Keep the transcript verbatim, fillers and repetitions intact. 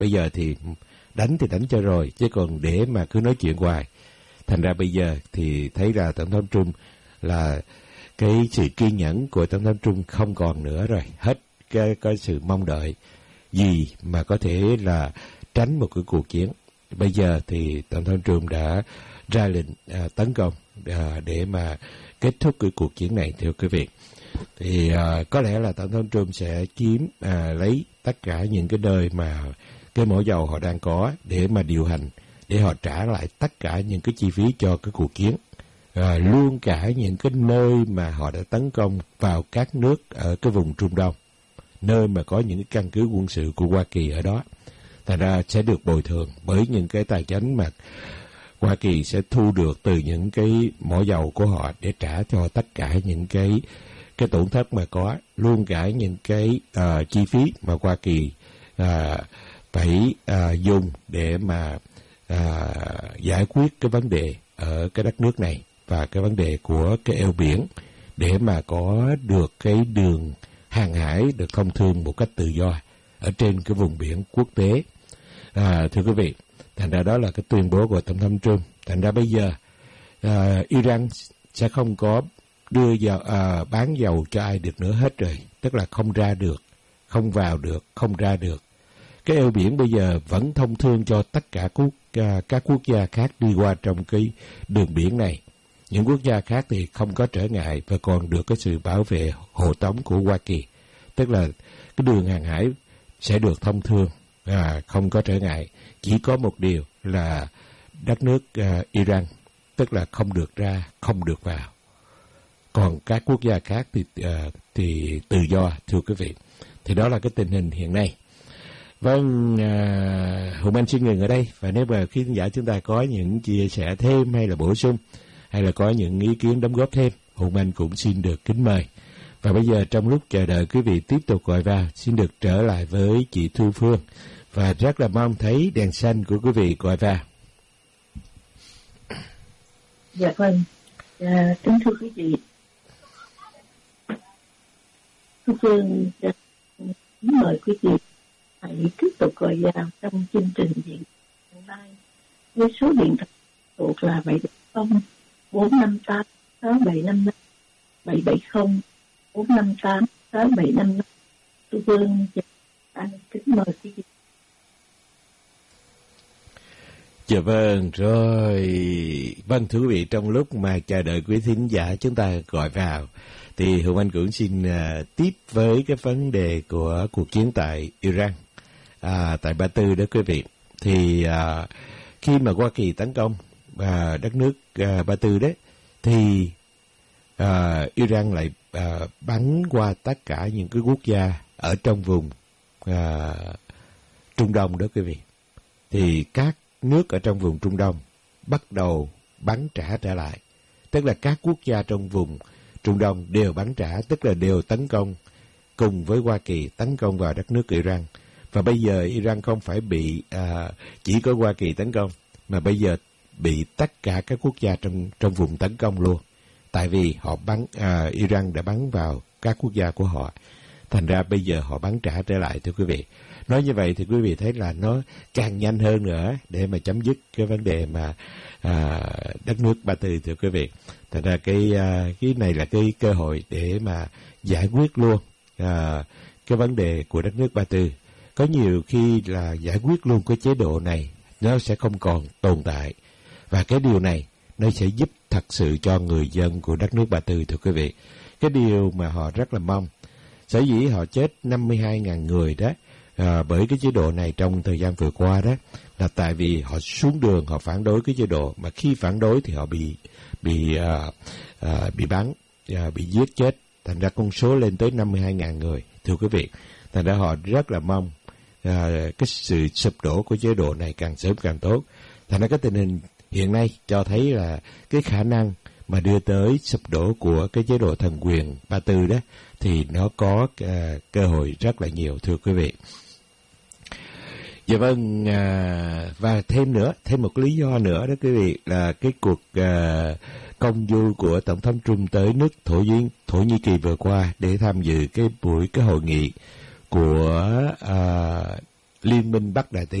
Bây giờ thì đánh thì đánh cho rồi, chứ còn để mà cứ nói chuyện hoài. Thành ra bây giờ thì thấy là Tổng thống Trump là cái sự kiên nhẫn của Tổng thống Trump không còn nữa rồi. Hết cái, cái sự mong đợi gì mà có thể là tránh một cái cuộc chiến. Bây giờ thì Tổng thống Trump đã ra lệnh à, tấn công à, để mà kết thúc cái cuộc chiến này, thưa quý vị. Thì à, có lẽ là Tổng thống Trump sẽ chiếm à, lấy tất cả những cái nơi mà cái mỏ dầu họ đang có để mà điều hành, để họ trả lại tất cả những cái chi phí cho cái cuộc chiến. À, luôn cả những cái nơi mà họ đã tấn công vào các nước ở cái vùng Trung Đông, nơi mà có những cái căn cứ quân sự của Hoa Kỳ ở đó. Thành ra sẽ được bồi thường bởi những cái tài chính mà Hoa Kỳ sẽ thu được từ những cái mỏ dầu của họ để trả cho tất cả những cái cái tổn thất mà có, luôn cả những cái uh, chi phí mà Hoa Kỳ uh, phải uh, dùng để mà uh, giải quyết cái vấn đề ở cái đất nước này và cái vấn đề của cái eo biển, để mà có được cái đường hàng hải được thông thương một cách tự do ở trên cái vùng biển quốc tế. À, thưa quý vị, thành ra đó là cái tuyên bố của Tổng thống Trump. Thành ra bây giờ à, Iran sẽ không có đưa dầu, à, bán dầu cho ai được nữa hết rồi. Tức là không ra được, không vào được, không ra được. Cái eo biển bây giờ vẫn thông thương cho tất cả quốc, à, các quốc gia khác đi qua trong cái đường biển này. Những quốc gia khác thì không có trở ngại và còn được cái sự bảo vệ hộ tống của Hoa Kỳ. Tức là cái đường hàng hải sẽ được thông thương, à, không có trở ngại. Chỉ có một điều là đất nước à, Iran, tức là không được ra, không được vào. Còn các quốc gia khác thì à, thì tự do, thưa quý vị. Thì đó là cái tình hình hiện nay. Vâng, à, Hùng Anh xin ngừng ở đây. Và nếu mà khán giả chúng ta có những chia sẻ thêm hay là bổ sung, hay là có những ý kiến đóng góp thêm, Hùng Anh cũng xin được kính mời. Và bây giờ trong lúc chờ đợi quý vị tiếp tục gọi vào, xin được trở lại với chị Thu Phương. Và rất là mong thấy đèn xanh của quý vị gọi vào. Dạ vâng, à, kính thưa quý vị. Thu Phương kính mời quý vị hãy tiếp tục gọi vào trong chương trình hiện nay với số điện thoại thuộc là bảy không bốn năm tám sáu bảy năm năm, bảy bảy không bốn năm tám sáu bảy năm năm. Thu Phương anh kính mời quý vị. Dạ vâng, rồi. Vâng, thưa quý vị, trong lúc mà chờ đợi quý thính giả chúng ta gọi vào, thì Hùng Anh cũng xin uh, tiếp với cái vấn đề của cuộc chiến tại Iran, à, tại Ba Tư đó quý vị. Thì uh, khi mà Hoa Kỳ tấn công uh, đất nước uh, Ba Tư đấy, thì uh, Iran lại uh, bắn qua tất cả những cái quốc gia ở trong vùng uh, Trung Đông đó quý vị. Thì các nước ở trong vùng Trung Đông bắt đầu bắn trả trở lại. Tức là các quốc gia trong vùng Trung Đông đều bắn trả, tức là đều tấn công cùng với Hoa Kỳ, tấn công vào đất nước Iran. Và bây giờ Iran không phải bị à, chỉ có Hoa Kỳ tấn công, mà bây giờ bị tất cả các quốc gia trong trong vùng tấn công luôn. Tại vì họ bắn à, Iran đã bắn vào các quốc gia của họ. Thành ra bây giờ họ bắn trả trở lại, thưa quý vị. Nói như vậy thì quý vị thấy là nó càng nhanh hơn nữa để mà chấm dứt cái vấn đề mà à, đất nước Ba Tư, thưa quý vị. Thành ra cái à, cái này là cái cơ hội để mà giải quyết luôn à, cái vấn đề của đất nước Ba Tư. Có nhiều khi là giải quyết luôn cái chế độ này, nó sẽ không còn tồn tại. Và cái điều này nó sẽ giúp thật sự cho người dân của đất nước Ba Tư, thưa quý vị. Cái điều mà họ rất là mong. Sở dĩ họ chết năm mươi hai nghìn người đó, à, bởi cái chế độ này trong thời gian vừa qua đó, là tại vì họ xuống đường, họ phản đối cái chế độ, mà khi phản đối thì họ bị bị à, à, bị bắn, à, bị giết chết. Thành ra con số lên tới năm mươi hai nghìn người, thưa quý vị. Thành ra họ rất là mong à, cái sự sụp đổ của chế độ này càng sớm càng tốt. Thành ra cái tình hình hiện nay cho thấy là cái khả năng mà đưa tới sụp đổ của cái chế độ thần quyền Ba Tư đó, thì nó có uh, cơ hội rất là nhiều, thưa quý vị. Dạ vâng, uh, và thêm nữa, thêm một lý do nữa đó quý vị, là cái cuộc uh, công du của Tổng thống Trump tới nước Thổ Nhĩ, Thổ Nhĩ Kỳ vừa qua để tham dự cái buổi cái hội nghị của uh, Liên minh Bắc Đại Tây